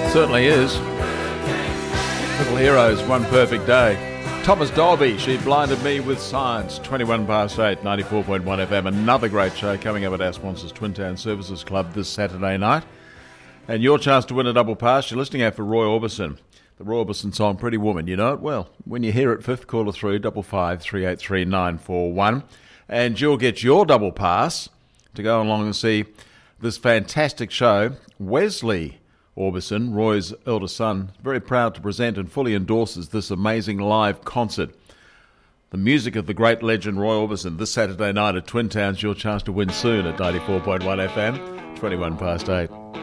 Certainly is. Little Heroes, One Perfect Day. Thomas Dolby, She Blinded Me with Science, 21 past 8, 94.1 FM. Another great show coming up at our sponsors, Twin Town Services Club, this Saturday night. And your chance to win a double pass, you're listening out for Roy Orbison. The Roy Orbison song, Pretty Woman, you know it well. When you hear it, fifth caller through, 55 383 941. And you'll get your double pass to go along and see this fantastic show. Wesley Orbison, Roy's eldest son, very proud to present and fully endorses this amazing live concert. The music of the great legend Roy Orbison this Saturday night at Twin Towns. Your chance to win soon at 94.1 FM, 21 past 8.